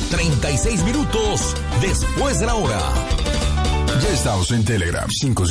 36 minutos después de la hora. Ya estamos en Telegram,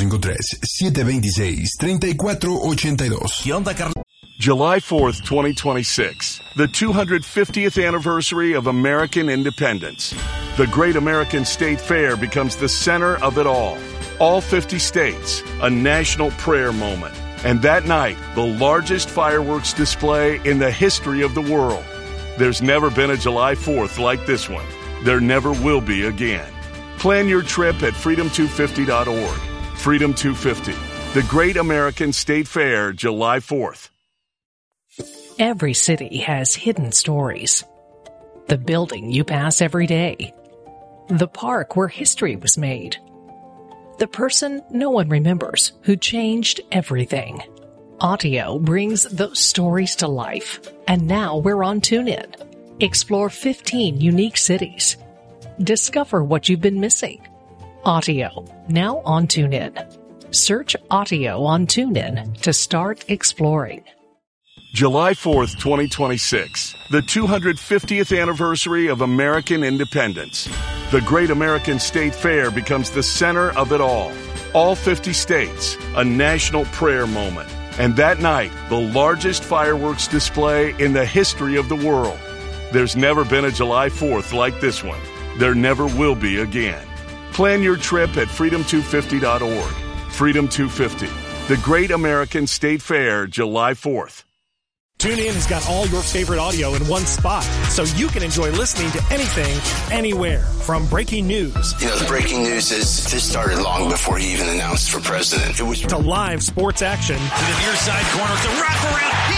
553-726-3482. ¿Qué onda, Carlos? July 4th, 2026, the 250th anniversary of American independence. The Great American State Fair becomes the center of it all. All 50 states, a national prayer moment. And that night, the largest fireworks display in the history of the world. There's never been a July 4th like this one. There never will be again. Plan your trip at freedom250.org. Freedom 250, the Great American State Fair, July 4th. Every city has hidden stories. The building you pass every day. The park where history was made. The person no one remembers who changed everything. Audio brings those stories to life. And now we're on TuneIn. Explore 15 unique cities. Discover what you've been missing. Audio, now on TuneIn. Search Audio on TuneIn to start exploring. July 4th, 2026, the 250th anniversary of American independence. The Great American State Fair becomes the center of it all. All 50 states, a national prayer moment. And that night, the largest fireworks display in the history of the world. There's never been a July 4th like this one. There never will be again. Plan your trip at freedom250.org. Freedom 250, the Great American State Fair, July 4th. TuneIn has got all your favorite audio in one spot, so you can enjoy listening to anything, anywhere. From breaking news. You know, the breaking news is this started long before he even announced for president. It was to live sports action. To the near side corner, the wraparound, he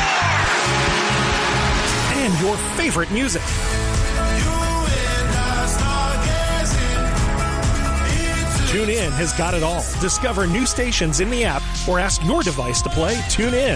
scores! And your favorite music. TuneIn has got it all. Discover new stations in the app or ask your device to play TuneIn.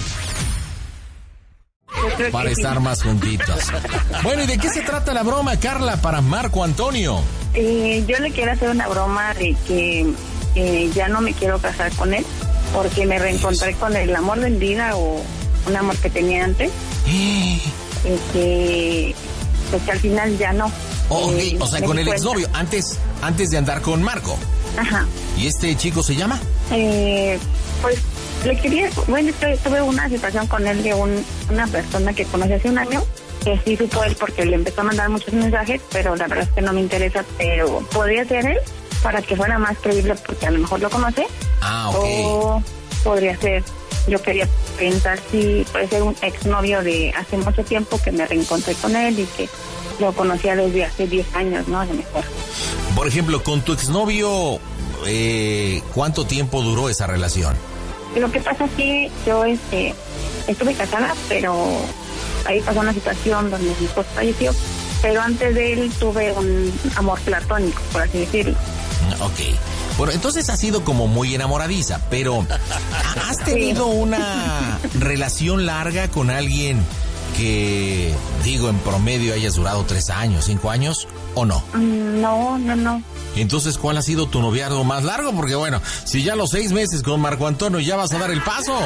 Para estar más juntitos. Bueno, ¿y de qué se trata la broma, Carla, para Marco Antonio? Yo le quiero hacer una broma de que ya no me quiero casar con él porque me reencontré con el amor de mi vida o un amor que tenía antes. Pues que al final ya no. Okay, o sea, con el exnovio, antes de andar con Marco. Ajá. ¿Y este chico se llama? Pues le quería, bueno, tuve una situación con él de una persona que conocí hace un año, que sí supo él porque le empezó a mandar muchos mensajes, pero la verdad es que no me interesa, pero podría ser él para que fuera más creíble porque a lo mejor lo conoce. Ok. O podría ser, yo quería pensar si puede ser un exnovio de hace mucho tiempo que me reencontré con él y que lo conocía desde hace 10 años, ¿no? A lo mejor. Por ejemplo, con tu exnovio, ¿cuánto tiempo duró esa relación? Lo que pasa es que yo estuve casada, pero ahí pasó una situación donde mi esposo falleció, pero antes de él tuve un amor platónico, por así decirlo. Ok. Bueno, entonces has sido como muy enamoradiza, pero ¿has tenido una relación larga con alguien que, digo, en promedio hayas durado 3 años, 5 años, o no? No. Entonces, ¿cuál ha sido tu noviazgo más largo? Porque bueno, si ya los 6 meses con Marco Antonio ya vas a dar el paso.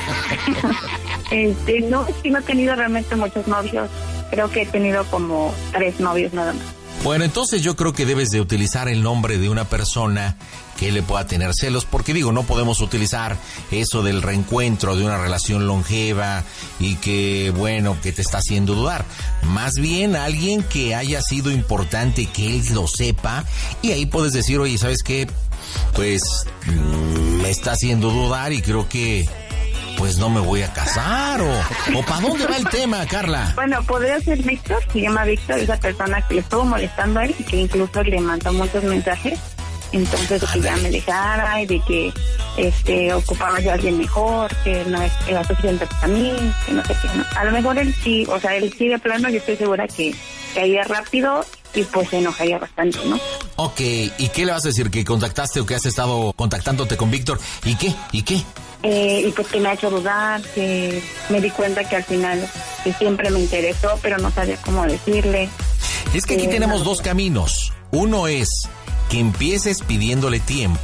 No, sí no he tenido realmente muchos novios. Creo que he tenido como 3 novios nada más. Bueno, entonces yo creo que debes de utilizar el nombre de una persona que le pueda tener celos, porque digo, no podemos utilizar eso del reencuentro de una relación longeva y que, bueno, que te está haciendo dudar. Más bien alguien que haya sido importante, que él lo sepa, y ahí puedes decir, oye, ¿sabes qué? Pues me está haciendo dudar y creo que pues no me voy a casar, o ¿para dónde va el tema, Carla? Bueno, podría ser Víctor, se llama Víctor, esa persona que le estuvo molestando a él y que incluso le mandó muchos mensajes, entonces de que ya me dejara y de que ocupaba yo a alguien mejor, que no era suficiente para mí, que no sé qué, ¿no? A lo mejor él sí, o sea, él sí de plano, yo estoy segura que caería rápido y pues se enojaría bastante, ¿no? Ok, ¿y qué le vas a decir? ¿Que contactaste o que has estado contactándote con Víctor? ¿Y qué? Y pues que me ha hecho dudar, que me di cuenta que al final que siempre me interesó, pero no sabía cómo decirle. Es que aquí tenemos 2 caminos. Uno es que empieces pidiéndole tiempo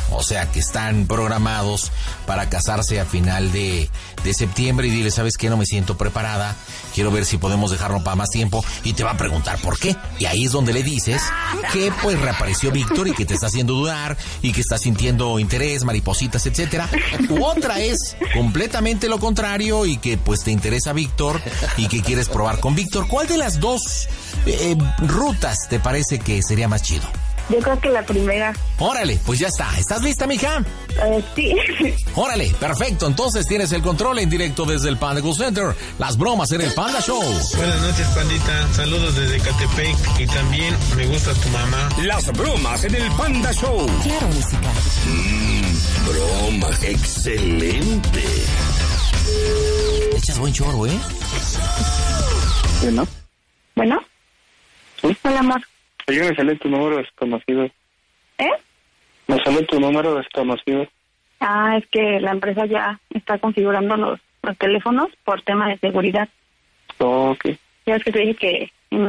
O sea que están programados para casarse a final de septiembre y dile, ¿sabes qué? No me siento preparada, quiero ver si podemos dejarlo para más tiempo, y te va a preguntar por qué. Y ahí es donde le dices que pues reapareció Víctor y que te está haciendo dudar y que está sintiendo interés, maripositas, etcétera. U otra es completamente lo contrario y que pues te interesa Víctor y que quieres probar con Víctor. ¿Cuál de las dos rutas te parece que sería más chido? Yo creo que la primera. Órale, pues ya está. ¿Estás lista, mija? Sí. Órale, perfecto. Entonces tienes el control en directo desde el Panda Go Center. Las bromas en el Panda Show. Buenas noches, pandita. Saludos desde Catepec. Y también me gusta tu mamá. Las bromas en el Panda Show. Claro, música. Broma, excelente. Echas buen choro, ¿eh? Bueno. ¿Bueno? ¿Sí? Hola, amor. Oye, me sale tu número desconocido. ¿Eh? Me sale tu número desconocido. Es que la empresa ya está configurando los teléfonos por tema de seguridad. Oh, ok. Ya es que te dije que en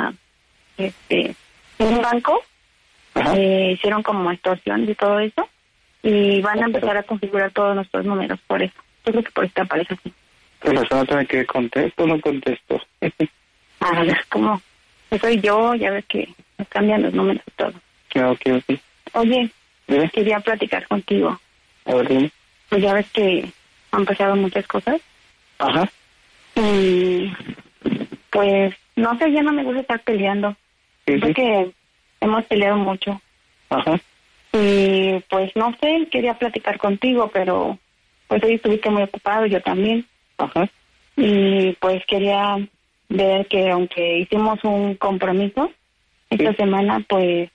un banco hicieron como extorsión y todo eso, y van a empezar a configurar todos nuestros números por eso. Yo creo que por eso te aparece así. Pero eso no tiene que contesto o no contesto. Es como, soy yo, ya ves que me cambian los números y todo. Ok. Oye, ¿Dime? quería platicar contigo. A ver, dime. Pues ya ves que han pasado muchas cosas. Ajá. Y pues, no sé, ya no me gusta estar peleando. Sí. Porque hemos peleado mucho. Ajá. Y pues, no sé, quería platicar contigo, pero pues hoy estuviste muy ocupado, yo también. Ajá. Y pues quería ver que aunque hicimos un compromiso esta semana, pues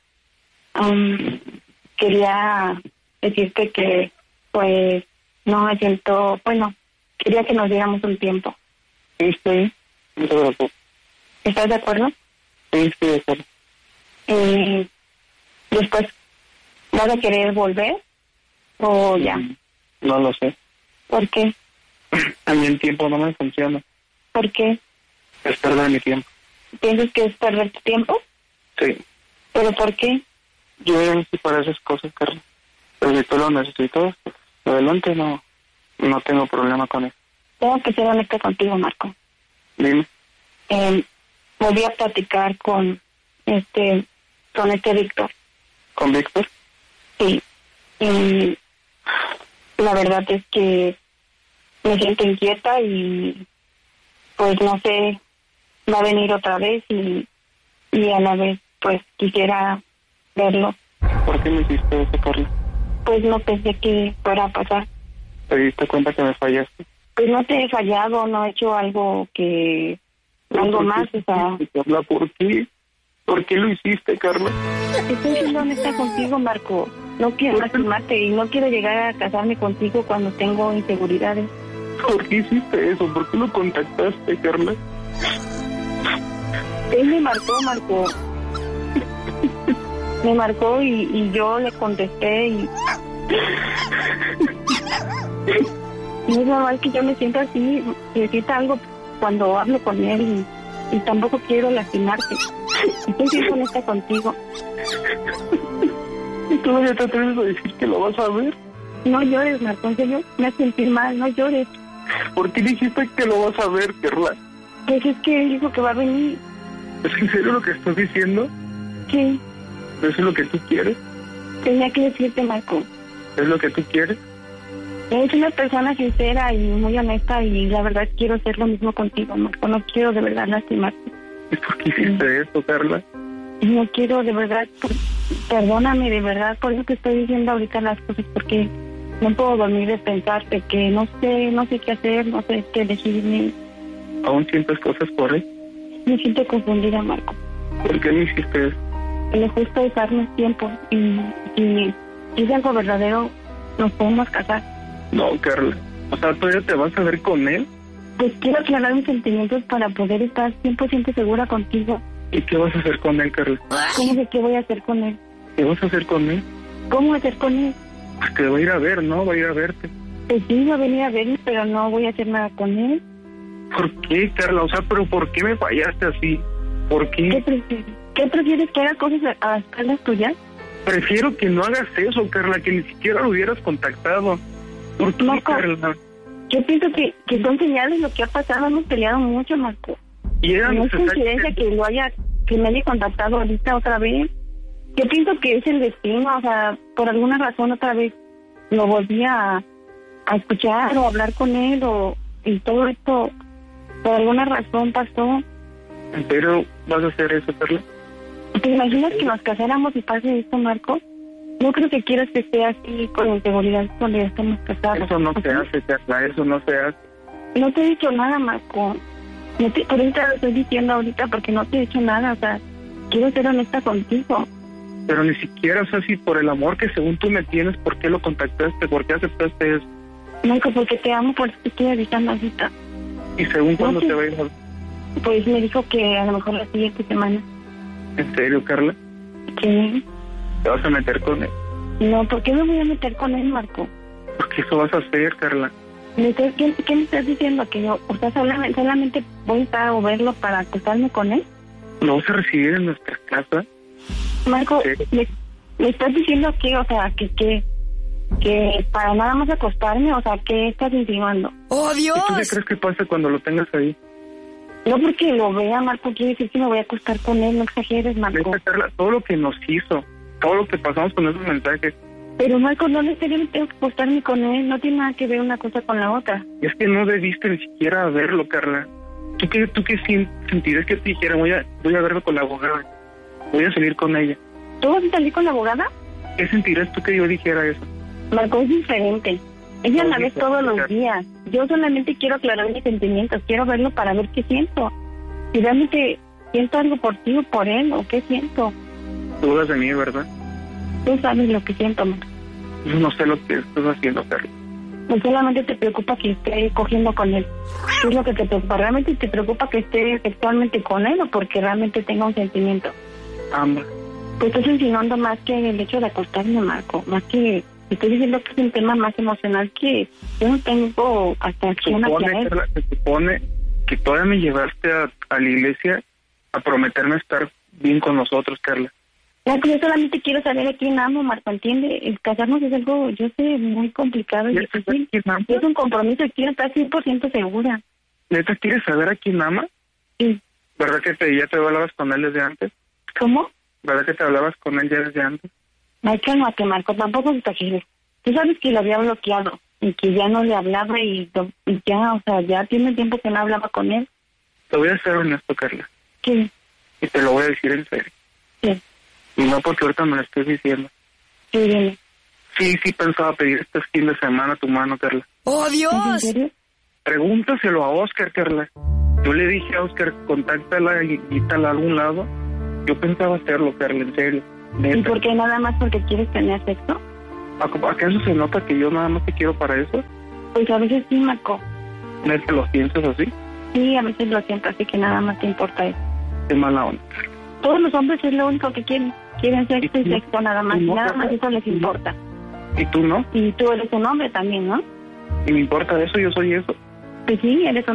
quería decirte que pues no me siento, bueno, quería que nos diéramos un tiempo. Sí, no te preocupes. ¿Estás de acuerdo? Sí, estoy de acuerdo. Y después, ¿vas a querer volver o ya? No lo sé. ¿Por qué? A mí el tiempo no me funciona. ¿Por qué? Es perder mi tiempo. ¿Piensas que es perder tu tiempo? Sí. ¿Pero por qué? Yo ya no estoy para esas cosas, Carlos. Pero si tú lo necesitas, adelante, no tengo problema con eso. Tengo que ser honesta contigo, Marco. Dime. Volví a platicar con este Víctor. ¿Con Víctor? Sí. Y la verdad es que me siento inquieta y pues no sé, va a venir otra vez y a la vez pues quisiera verlo. ¿Por qué me hiciste eso, Carlos? Pues no pensé que fuera a pasar. ¿Te diste cuenta que me fallaste? Pues no te he fallado, no he hecho algo más, o sea... Carla, ¿por qué? ¿Por qué lo hiciste, Carla? Estoy siendo honesta contigo, Marco. No quiero lastimarte y no quiero llegar a casarme contigo cuando tengo inseguridades. ¿Por qué hiciste eso? ¿Por qué lo contactaste, Carla? Él me marcó, Marco. Me marcó y yo le contesté y... No es normal que yo me sienta así, que sienta algo cuando hablo con él y tampoco quiero lastimarte. Estoy siendo honesta contigo. ¿Y tú ya te atreves a decir que lo vas a ver? No llores, Marco, en serio, me hace sentir mal, no llores. ¿Por qué dijiste que lo vas a ver, Carla? Pues es que él dijo que va a venir. ¿Es en serio lo que estás diciendo? Sí. ¿Eso es lo que tú quieres? Tenía que decirte, Marco. ¿Es lo que tú quieres? Es una persona sincera y muy honesta y la verdad quiero hacer lo mismo contigo, Marco. No quiero de verdad lastimarte. ¿Y por qué hiciste eso, Carla? No quiero de verdad, perdóname de verdad, por eso te estoy diciendo ahorita las cosas, porque no puedo dormir de pensarte que no sé qué hacer, no sé qué elegir. ¿Aún sientes cosas por él? Me siento confundida, Marco. ¿Por qué me hiciste eso? Lo justo es darnos tiempo y si es algo verdadero, nos podemos casar. No, Carla. O sea, ¿tú ya te vas a ver con él? Pues quiero aclarar mis sentimientos para poder estar 100% segura contigo. ¿Y qué vas a hacer con él, Carla? ¿Cómo de qué voy a hacer con él? ¿Qué vas a hacer con él? ¿Cómo hacer con él? Pues te va a ir a ver, ¿no? Va a ir a verte. Pues sí, va a venir a verme, pero no voy a hacer nada con él. ¿Por qué, Carla? O sea, ¿pero por qué me fallaste así? ¿Por qué? ¿Qué prefieres? ¿Que haga cosas a espaldas tuyas? Prefiero que no hagas eso, Carla, que ni siquiera lo hubieras contactado. ¿Por qué, Marco, Carla? yo pienso que son señales lo que ha pasado. Hemos peleado mucho, Marco. Y era no es coincidencia que me haya contactado ahorita otra vez. Yo pienso que es el destino, o sea, por alguna razón otra vez lo volví a escuchar o hablar con él, y todo esto por alguna razón pasó. ¿En serio vas a hacer eso, Carla? ¿Te imaginas que nos casáramos y pase esto, Marco? No creo que quieras que esté así con inseguridad cuando ya estamos casados. Eso no se hace, Carla, eso no se hace. No te he dicho nada, Marco. Por eso te lo estoy diciendo ahorita, porque no te he dicho nada, o sea, quiero ser honesta contigo. Pero ni siquiera, o sea, si por el amor que según tú me tienes, ¿por qué lo contactaste? ¿Por qué aceptaste eso? Marco, porque te amo, por eso te estoy avisando ahorita. ¿Y según cuándo te va a ir? Pues me dijo que a lo mejor la siguiente semana. ¿En serio, Carla? Sí. ¿Te vas a meter con él? No, ¿por qué me voy a meter con él, Marco? Porque eso vas a hacer, Carla. ¿Qué me estás diciendo? ¿Que yo, o sea, solamente voy a estar a verlo para acostarme con él? ¿Lo vas a recibir en nuestra casa? Marco, ¿Sí? ¿me estás diciendo que, o sea, que para nada más acostarme? O sea, ¿qué estás insinuando? ¡Oh, Dios! ¿Y tú qué crees que pasa cuando lo tengas ahí? No porque lo vea, Marco, quiere decir que me voy a acostar con él, no exageres, Marco. Carla, todo lo que nos hizo, todo lo que pasamos con esos mensajes. Pero, Marco, no necesariamente tengo que acostarme con él, no tiene nada que ver una cosa con la otra. Es que no debiste ni siquiera verlo, Carla. ¿Tú qué sentirías que te dijera, voy a verlo con la abogada, voy a salir con ella? ¿Tú vas a salir con la abogada? ¿Qué sentirías tú que yo dijera eso? Marco, es diferente. Ella la ve todos los días. Yo solamente quiero aclarar mis sentimientos, quiero verlo para ver qué siento. Si realmente siento algo por ti o por él, o qué siento. Dudas de mí, ¿verdad? Tú sabes lo que siento, Marco. Yo no sé lo que estás haciendo, Carla. No solamente te preocupa que esté cogiendo con él. ¿Qué es lo que te preocupa? ¿Realmente te preocupa que esté sexualmente con él o porque realmente tenga un sentimiento? Ambas. Pues estás insinuando más que el hecho de acostarme, Marco. Más que estoy diciendo que es un tema más emocional que yo no tengo hasta acción hacia él. Se supone que todavía me llevaste a la iglesia a prometerme estar bien con nosotros, Carla. Marco, yo solamente quiero saber a quién amo, Marco, ¿entiende? El casarnos es algo, yo sé, muy complicado y difícil. Es un compromiso y quiero estar 100% segura. ¿Neta quieres saber a quién ama? Sí. ¿Verdad que ya te hablabas con él desde antes? ¿Cómo? ¿Verdad que te hablabas con él ya desde antes? Ay, cálmate, Marco, tampoco exageres. Tú sabes que lo había bloqueado y que ya no le hablaba y ya, o sea, ya tiene tiempo que no hablaba con él. Te voy a ser honesto, Carla. Sí. Y te lo voy a decir en serio. Sí. Y no porque ahorita me lo estoy diciendo. Sí, dime. Sí pensaba pedir este fin de semana tu mano, Carla. ¡Oh, Dios! ¿En serio? Pregúntaselo a Oscar, Carla. Yo le dije a Oscar, contáctala y quítala a algún lado. Yo pensaba hacerlo, Carla, en serio. Neta. ¿Y por qué nada más porque quieres tener sexo? ¿Acaso se nota que yo nada más te quiero para eso? Pues a veces sí, Marco. ¿Neta lo piensas así? Sí, a veces lo siento, así que nada más te importa eso. Qué mala onda. Todos los hombres es lo único que quieren. Quieren sexo y sexo nada más. No, nada más eso les importa. ¿Y tú no? Y tú eres un hombre también, ¿no? ¿Y me importa eso? Yo soy eso. Pues sí, eres un